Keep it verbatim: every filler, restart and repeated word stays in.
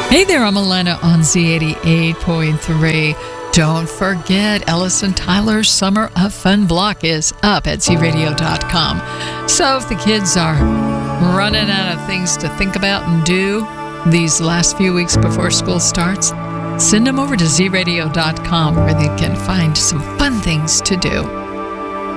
Hey there, I'm Elena on Z eighty-eight point three. Don't forget, Ellison Tyler's Summer of Fun block is up at z radio dot com. So if the kids are running out of things to think about and do these last few weeks before school starts, send them over to z radio dot com where they can find some fun things to do.